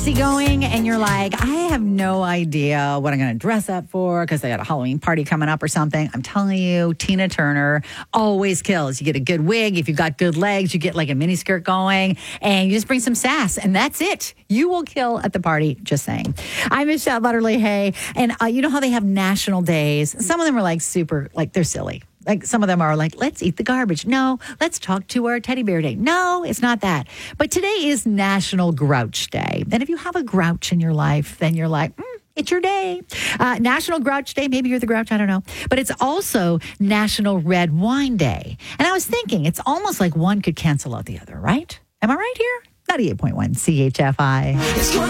fancy going and you're like, I have no idea what I'm going to dress up for because they got a Halloween party coming up or something. I'm telling you, Tina Turner always kills. You get a good wig. If you've got good legs, you get like a mini skirt going and you just bring some sass and that's it. You will kill at the party. Just saying. I'm Michelle Butterly Hay. And you know how they have national days? Some of them are like super, like they're silly. Like some of them are like, let's eat the garbage. No, let's talk to our teddy bear day. No, it's not that. But today is National Grouch Day. And if you have a grouch in your life, then you're like, it's your day. National Grouch Day. Maybe you're the grouch. I don't know. But it's also National Red Wine Day. And I was thinking, it's almost like one could cancel out the other, right? Am I right here? 98.1 CHFI.